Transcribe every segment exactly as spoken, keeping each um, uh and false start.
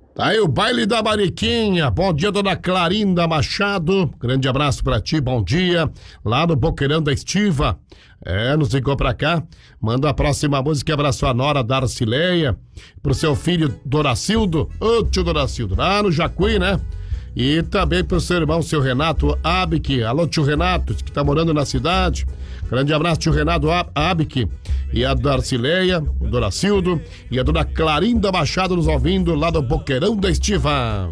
Tá aí o baile da Mariquinha. Bom dia, dona Clarinda Machado. Grande abraço pra ti, bom dia. Lá no Boqueirão da Estiva. É, nos ligou pra cá. Manda a próxima música pra sua nora Darcileia. Pro seu filho Doracildo. Ô tio Doracildo, lá no Jacuí, né? E também pro seu irmão, seu Renato Abic. Alô, tio Renato, que tá morando na cidade. Grande abraço, tio Renato Abic. E a Darcileia, o Doracildo e a dona Clarinda Machado nos ouvindo lá do Boqueirão da Estiva.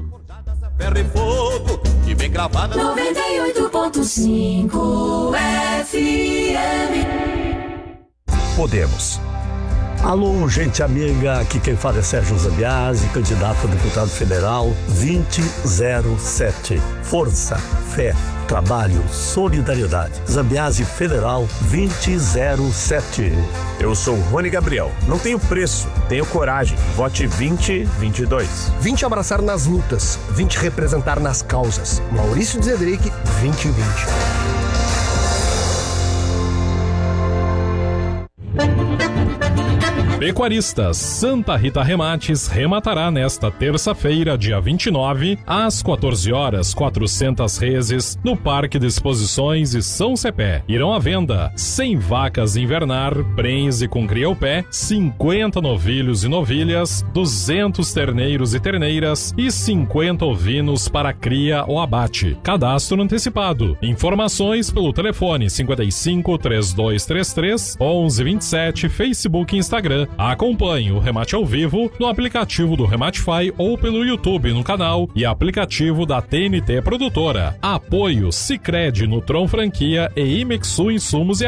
noventa e oito ponto cinco F M. Podemos. Alô, gente amiga, aqui quem fala é Sérgio Zambiasi, candidato a deputado federal vinte zero sete. Força, fé, trabalho, solidariedade. Zambiasi Federal vinte zero sete. Eu sou Rony Gabriel. Não tenho preço, tenho coragem. Vote vinte vinte e dois. vinte abraçar nas lutas, vinte representar nas causas. Maurício Zedric, vinte vinte. Pecuaristas, Santa Rita Remates rematará nesta terça-feira, dia vinte e nove, às quatorze horas, quatrocentas reses, no Parque de Exposições e São Cepé. Irão à venda cem vacas invernar, prenhe com cria ao pé, cinquenta novilhos e novilhas, duzentos terneiros e terneiras e cinquenta ovinos para cria ou abate. Cadastro antecipado. Informações pelo telefone cinquenta e cinco, trinta e dois trinta e três, onze vinte e sete, Facebook e Instagram. Acompanhe o Remate ao vivo no aplicativo do Rematify ou pelo YouTube no canal e aplicativo da T N T Produtora. Apoio Sicredi Nutron Franquia e Imexu Insumos e